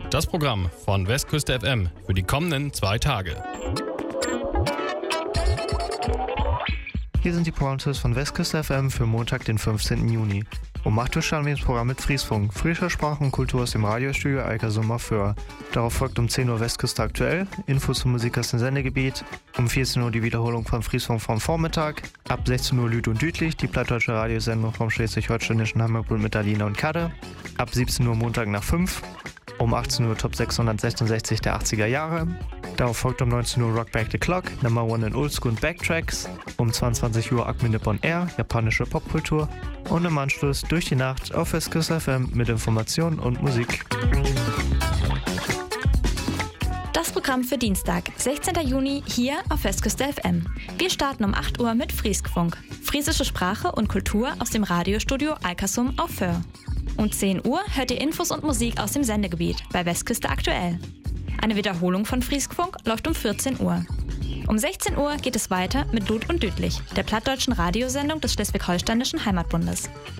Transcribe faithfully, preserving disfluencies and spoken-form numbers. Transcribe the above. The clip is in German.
Das Programm von Westküste F M für die kommenden zwei Tage. Hier sind die Programmtipps von Westküste F M für Montag, den fünfzehnten Juni. Um acht Uhr starten wir das Programm mit Friesfunk, frische Sprache und Kultur aus dem Radiostudio Alkersum auf Föhr. Darauf folgt um zehn Uhr Westküste aktuell, Infos zur Musik aus dem Sendegebiet, um vierzehn Uhr die Wiederholung von Friesfunk vom Vormittag, ab sechzehn Uhr Lüd und Dütlich, die plattdeutsche Radiosendung vom schleswig-holsteinischen Hammerbund mit Alina und Kadde, ab siebzehn Uhr Montag nach fünf, um achtzehn Uhr Top sechshundertsechsundsechzig der achtziger Jahre. Darauf folgt um neunzehn Uhr Rock Back the Clock, Number One in Oldschool und Backtracks, um zweiundzwanzig Uhr Akminip on Air, japanische Popkultur und im Anschluss durch die Nacht auf Westküste F M mit Informationen und Musik. Das Programm für Dienstag, sechzehnten Juni, hier auf Westküste F M. Wir starten um acht Uhr mit Frieskfunk, friesische Sprache und Kultur aus dem Radiostudio Alkersum auf Föhr. Um zehn Uhr hört ihr Infos und Musik aus dem Sendegebiet bei Westküste aktuell. Eine Wiederholung von Frieskfunk läuft um vierzehn Uhr. Um sechzehn Uhr geht es weiter mit Lud und Dütlich, der plattdeutschen Radiosendung des Schleswig-Holsteinischen Heimatbundes.